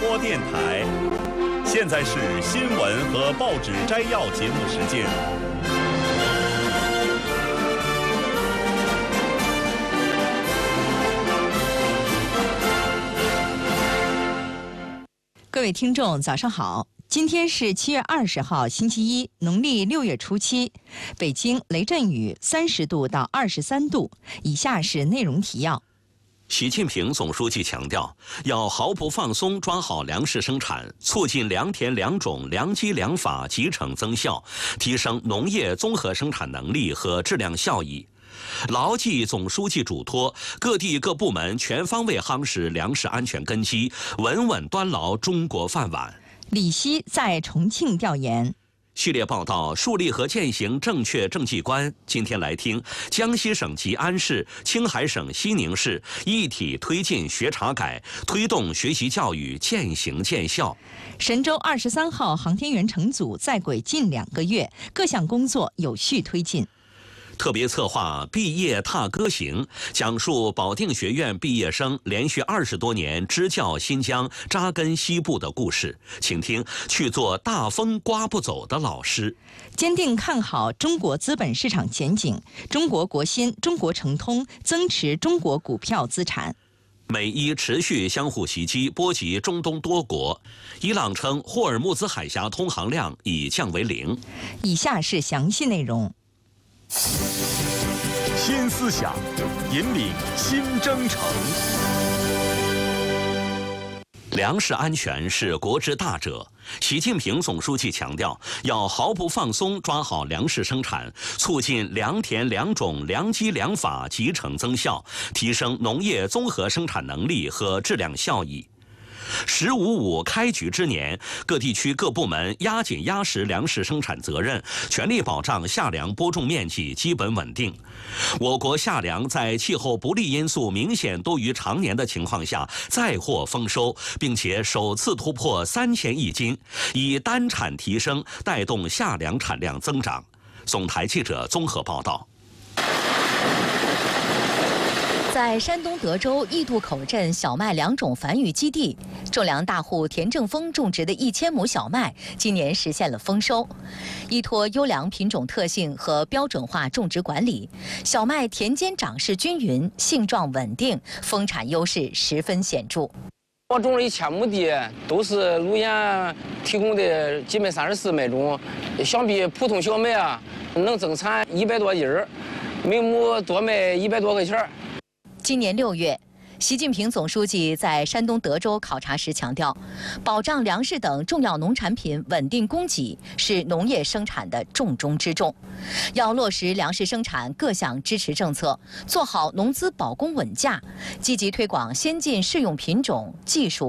播电台。现在是新闻和报纸摘要节目时间。 各位听众，早上好！今天是7月20号，星期一，农历6月初7。北京雷阵雨30度到23度。以下是内容提要。 习近平总书记强调，要毫不放松抓好粮食生产，促进良田良种、良机良法集成增效，提升农业综合生产能力和质量效益。牢记总书记嘱托，各地各部门全方位夯实粮食安全根基，稳稳端牢中国饭碗。 李希在重庆调研。 系列报道树立和践行正确政绩观。今天来听江西省吉安市、青海省西宁市一体推进学查改，推动学习教育渐行渐效。 神舟23号航天员乘组在轨近2个月，各项工作有序推进。 特别策划毕业踏歌行，讲述保定学院毕业生连续20多年支教新疆、扎根西部的故事。请听去做大风刮不走的老师。 坚定看好中国资本市场前景，中国国新、中国诚通增持中国股票资产。 美伊持续相互袭击，波及中东多国。伊朗称霍尔木兹海峡通航量已降为0。 以下是详细内容。 新思想，引领新征程。 粮食安全是国之大者。习近平总书记强调，要毫不放松抓好粮食生产，促进良田良种、良机良法集成增效，提升农业综合生产能力和质量效益。“15.5”开局之年，各地区各部门压紧压实粮食生产责任，全力保障夏粮播种面积基本稳定。我国夏粮在气候不利因素明显多于常年的情况下再获丰收，并且首次突破3000亿斤，以单产提升带动夏粮产量增长。总台记者综合报道。 在山东德州义渡口镇小麦良种繁育基地，种粮大户田正峰种植的1000亩小麦，今年实现了丰收。依托优良品种特性和标准化种植管理，小麦田间长势均匀，性状稳定，丰产优势十分显著。 我种了1000亩地，都是路演提供的基本34麦种，相比普通小麦啊，能增产100多斤儿，每亩多卖100多块钱。 今年6月，习近平总书记在山东德州考察时强调，保障粮食等重要农产品稳定供给是农业生产的重中之重，要落实粮食生产各项支持政策，做好农资保供稳价，积极推广先进适用品种、技术。